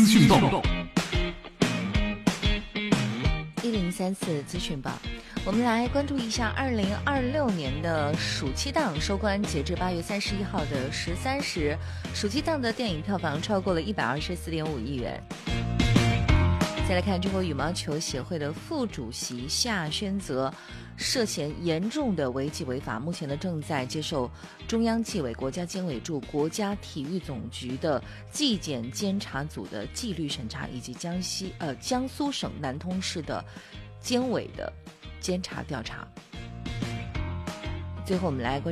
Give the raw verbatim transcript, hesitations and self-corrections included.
讯报， 一零三四资讯报，我们来关注一下二零二六年的暑期档收官，截至八月三十一号的十三时，暑期档的电影票房超过了一百二十四点五亿元。再来看中国羽毛球协会的副主席夏宣泽涉嫌严重的违纪违法，目前呢正在接受中央纪委国家监委驻国家体育总局的纪检监察组的纪律审查，以及江西呃江苏省南通市的监委的监察调查。最后我们来关注